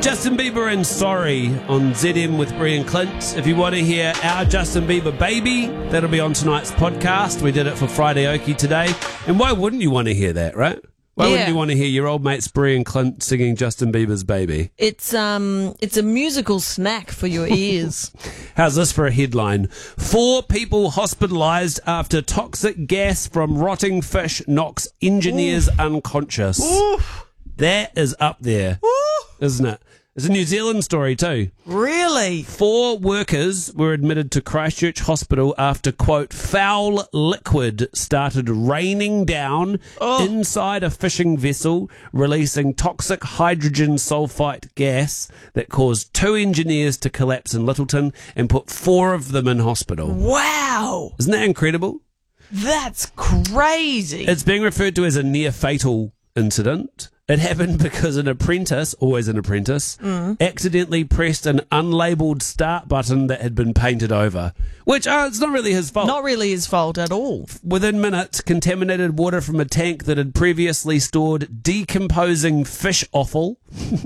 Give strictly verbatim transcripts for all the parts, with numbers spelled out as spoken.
Justin Bieber and Sorry on Z M with Brie and Clint. If you want to hear our Justin Bieber baby, that'll be on tonight's podcast. We did it for Friday Okie today. And why wouldn't you want to hear that, right? Why Yeah. wouldn't you want to hear your old mates Brie and Clint singing Justin Bieber's baby? It's um, it's a musical snack for your ears. How's this for a headline? Four people hospitalised after toxic gas from rotting fish knocks engineers Oof. unconscious. Oof. That is up there, Oof. isn't it? It's a New Zealand story too. Really? Four workers were admitted to Christchurch Hospital after, quote, foul liquid started raining down Oh. inside a fishing vessel, releasing toxic hydrogen sulfite gas that caused two engineers to collapse in Littleton and put four of them in hospital. Wow. Isn't that incredible? That's crazy. It's being referred to as a near-fatal incident. It happened because an apprentice, always an apprentice, Mm. accidentally pressed an unlabelled start button that had been painted over, which, oh, it's not really his fault. Not really his fault at all. Within minutes, contaminated water from a tank that had previously stored decomposing fish offal.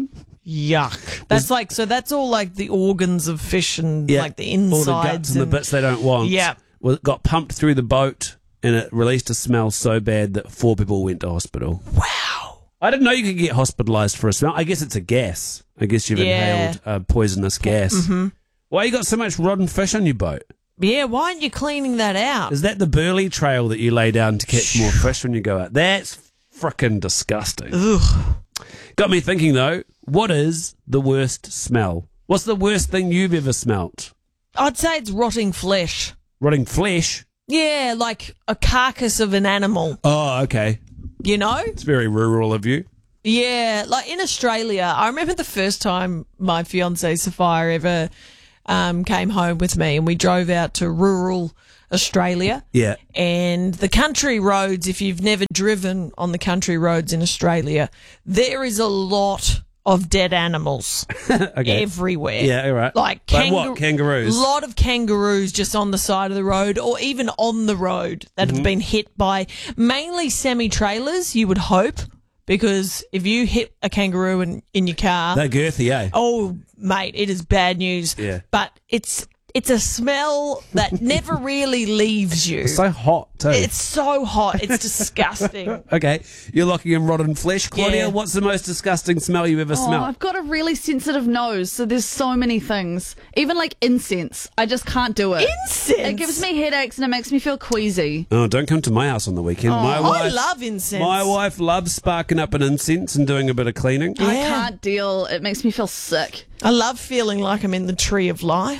Yuck. That's like, so that's all like the organs of fish and Yeah, like the all insides. the guts and the bits they don't want. Yeah. Well, it got pumped through the boat and it released a smell so bad that four people went to hospital. Wow. I didn't know you could get hospitalised for a smell. I guess it's a gas. I guess you've Yeah. inhaled a poisonous gas. Mm-hmm. Why you got so much rotten fish on your boat? Yeah, why aren't you cleaning that out? Is that the Burley Trail that you lay down to catch more fish when you go out? That's frickin' disgusting. Ugh. Got me thinking though, what is the worst smell? What's the worst thing you've ever smelt? I'd say it's rotting flesh. Rotting flesh? Yeah, like a carcass of an animal, Oh, okay. you know? It's very rural of you. Yeah, like in Australia, I remember the first time my fiance Sophia ever um, came home with me and we drove out to rural Australia. Yeah. And the country roads, if you've never driven on the country roads in Australia, there is a lot of dead animals Okay. everywhere. Yeah, all right. Like, Like what? Kangaroos? A lot of kangaroos just on the side of the road or even on the road that Mm-hmm. have been hit by mainly semi-trailers, you would hope, because if you hit a kangaroo in, in your car, They're girthy, eh? oh, mate, it is bad news. Yeah. But it's it's a smell that never really leaves you. It's so hot too. It's so hot. It's disgusting. Okay, you're locking in rotten flesh. Claudia, Yeah. what's the most disgusting smell you've ever Oh, smelled? I've got a really sensitive nose, so there's so many things. Even like incense, I just can't do it. Incense? It gives me headaches and it makes me feel queasy. Oh, don't come to my house on the weekend. my I wife, love incense. My wife loves sparking up an incense and doing a bit of cleaning. Yeah. I can't deal. It makes me feel sick. I love feeling like I'm in the tree of life.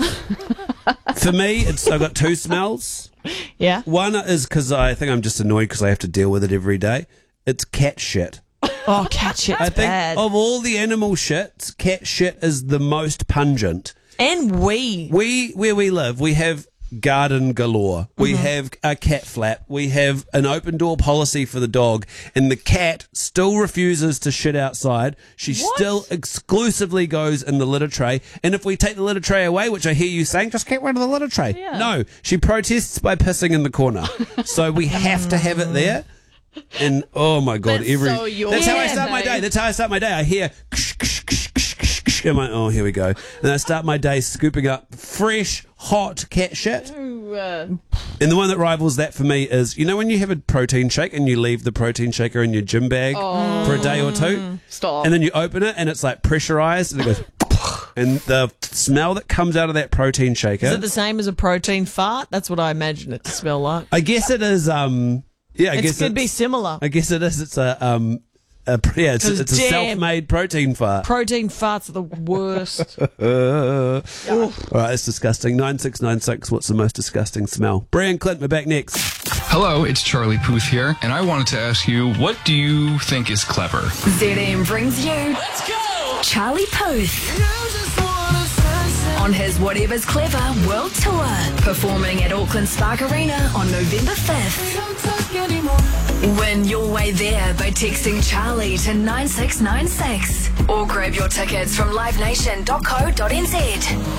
For me, it's I've got two smells. Yeah. One is because I think I'm just annoyed because I have to deal with it every day. It's cat shit. Oh, cat shit's I think bad. of all the animal shits, cat shit is the most pungent. And we. We, where we live, we have garden galore. We Mm-hmm. have a cat flap. We have an open door policy for the dog. And the cat still refuses to shit outside. She What? still exclusively goes in the litter tray. And if we take the litter tray away, which I hear you saying, just get rid of the litter tray. Yeah. No, she protests by pissing in the corner. So we have to have it there. And oh my God, That's every so your that's how I cat, start my eh? day. That's how I start my day. I hear ksh, ksh, ksh, ksh, ksh, ksh. I'm like, oh, here we go. And I start my day scooping up fresh, hot cat shit. Ooh, uh, And the one that rivals that for me is, you know, when you have a protein shake and you leave the protein shaker in your gym bag for a day or two, stop. and then you open it and it's like pressurized and it goes, and the smell that comes out of that protein shaker. Is it the same as a protein fart? That's what I imagine it to smell like. I guess it is. Um, yeah, I It guess could be it's- similar. I guess it is. It's a um, a, yeah, it's, 'Cause it's a damn. self-made protein fart. Protein farts are the worst. Uh, all right, it's disgusting. Nine six nine six. What's the most disgusting smell? Brian Clint, we're back next. Hello, it's Charlie Puth here, and I wanted to ask you, what do you think is clever? Z M brings you Let's go! Charlie Puth on his Whatever's Clever World Tour, performing at Auckland Spark Arena on November fifth. Win your way there by texting Charlie to nine six nine six or grab your tickets from live nation dot co dot n z.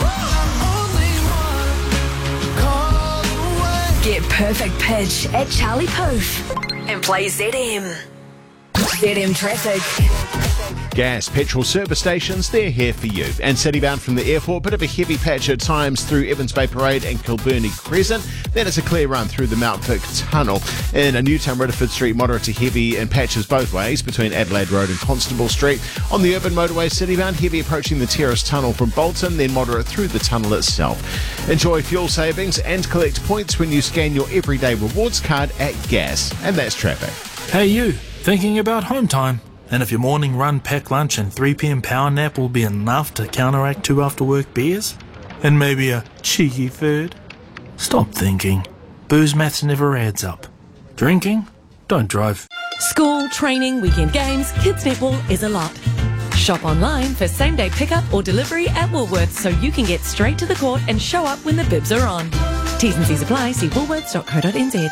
Get perfect pitch at Charlie Puth and play Z M. Z M Traffic. Gas petrol service stations, they're here for you. And citybound from the airport, bit of a heavy patch at times through Evans Bay Parade and Kilburnie Crescent. Then it's a clear run through the Mount Vic Tunnel. In a Newtown Ridderford Street, moderate to heavy in patches both ways between Adelaide Road and Constable Street. On the urban motorway citybound, heavy approaching the Terrace Tunnel from Bolton, then moderate through the tunnel itself. Enjoy fuel savings and collect points when you scan your everyday rewards card at Gas. And that's traffic. Hey you, thinking about home time? And if your morning run, pack lunch and three p.m. power nap will be enough to counteract two after-work beers? And maybe a cheeky third? Stop thinking. Booze maths never adds up. Drinking? Don't drive. School, training, weekend games, kids netball is a lot. Shop online for same-day pickup or delivery at Woolworths so you can get straight to the court and show up when the bibs are on. T's and C's apply. See woolworths dot co dot n z.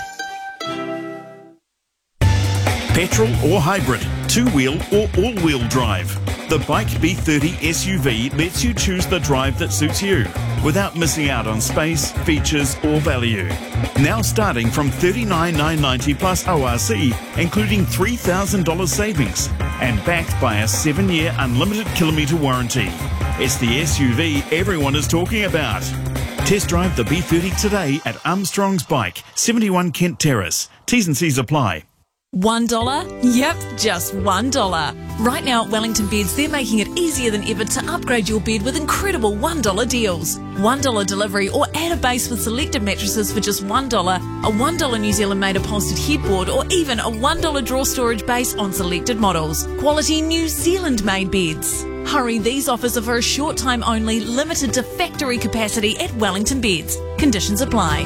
Petrol or hybrid, two-wheel or all-wheel drive. The Bike B thirty S U V lets you choose the drive that suits you without missing out on space, features or value. Now starting from thirty-nine thousand nine hundred ninety dollars plus O R C, including three thousand dollars savings and backed by a seven-year unlimited kilometre warranty. It's the S U V everyone is talking about. Test drive the B thirty today at Armstrong's Bike, seventy-one Kent Terrace. T's and C's apply. One dollar? Yep, just one dollar. Right now at Wellington Beds, they're making it easier than ever to upgrade your bed with incredible one dollar deals. one dollar delivery or add a base with selected mattresses for just one dollar, a one dollar New Zealand made upholstered headboard or even a one dollar drawer storage base on selected models. Quality New Zealand made beds. Hurry, these offers are for a short time only, limited to factory capacity at Wellington Beds. Conditions apply.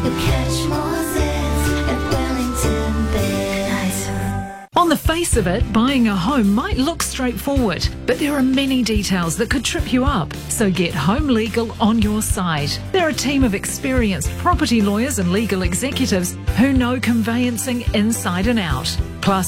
On the face of it, buying a home might look straightforward, but there are many details that could trip you up. So get Home Legal on your side. They're a team of experienced property lawyers and legal executives who know conveyancing inside and out. Plus,